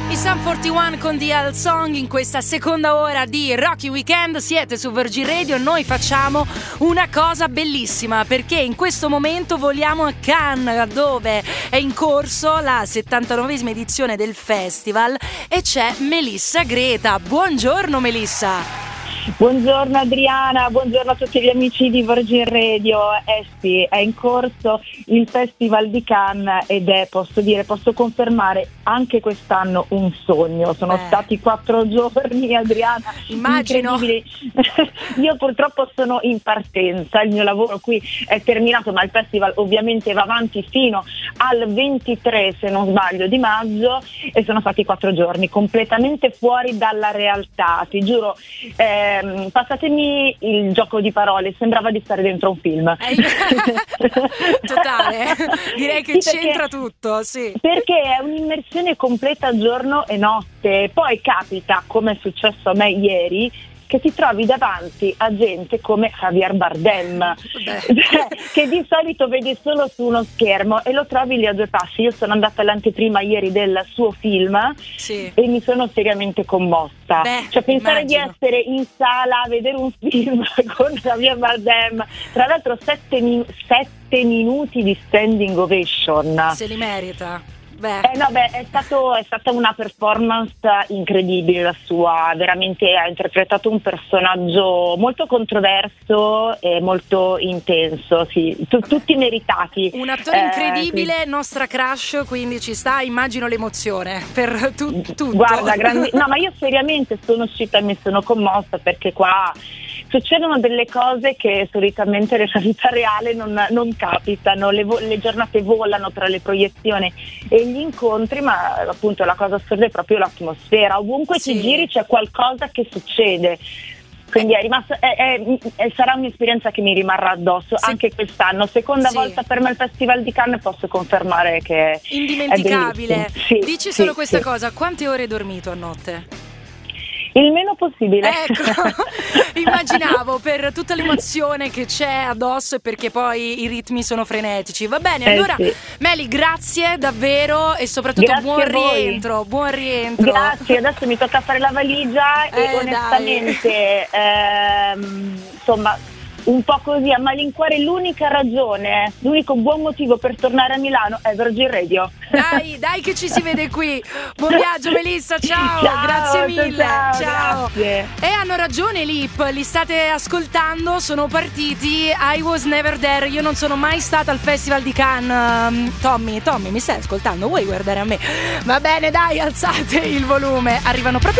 I Sum 41 con The L Song in questa seconda ora di Rocky Weekend. Siete su Virgin Radio. Noi facciamo una cosa bellissima perché in questo momento voliamo a Cannes, dove è in corso la 79esima edizione del festival e c'è Melissa Greta. Buongiorno Melissa. Buongiorno Adriana, buongiorno a tutti gli amici di Virgin Radio. Sì, è in corso il Festival di Cannes ed è, posso confermare, anche quest'anno un sogno. Sono stati 4 giorni, Adriana, immagino. Incredibili. Io purtroppo sono in partenza, il mio lavoro qui è terminato, ma il festival ovviamente va avanti fino al 23, se non sbaglio, di maggio, e sono stati 4 giorni completamente fuori dalla realtà, ti giuro. Passatemi il gioco di parole, sembrava di stare dentro un film. Totale, direi che sì, c'entra tutto, sì. Perché è un'immersione completa giorno e notte. Poi capita, come è successo a me ieri, che ti trovi davanti a gente come Javier Bardem, che di solito vedi solo su uno schermo e lo trovi lì a 2 passi. Io sono andata all'anteprima ieri del suo film, sì, e mi sono seriamente commossa. Cioè pensare di essere in sala a vedere un film con Javier Bardem, tra l'altro 7 minuti di standing ovation. Se li merita. È stata una performance incredibile la sua, veramente ha interpretato un personaggio molto controverso e molto intenso, sì, tutti meritati. Un attore incredibile, sì. Nostra crush, quindi ci sta, immagino l'emozione per tutto. Guarda, no, ma io seriamente sono uscita e mi sono commossa perché qua succedono delle cose che solitamente nella vita reale non capitano, le giornate volano tra le proiezioni e gli incontri, ma appunto la cosa assurda è proprio l'atmosfera, ovunque ti giri c'è qualcosa che succede. Quindi è rimasto, sarà un'esperienza che mi rimarrà addosso anche quest'anno. Seconda volta per me il Festival di Cannes, posso confermare che è indimenticabile. Dici solo questa sì. Cosa, quante ore hai dormito a notte? Il meno possibile. Ecco, immaginavo, per tutta l'emozione che c'è addosso e perché poi i ritmi sono frenetici. Va bene, allora sì. Meli, grazie davero e soprattutto buon rientro. Grazie, adesso mi tocca fare la valigia e onestamente insomma un po' così a malincuore, l'unico buon motivo per tornare a Milano è Virgin Radio. Dai che ci si vede qui. Buon viaggio Melissa, ciao grazie mille, ciao. Grazie. E hanno ragione Lip, li state ascoltando, sono partiti. I was never there, io non sono mai stata al Festival di Cannes. Tommy, mi stai ascoltando? Vuoi guardare a me? Va bene, dai, alzate il volume, arrivano proprio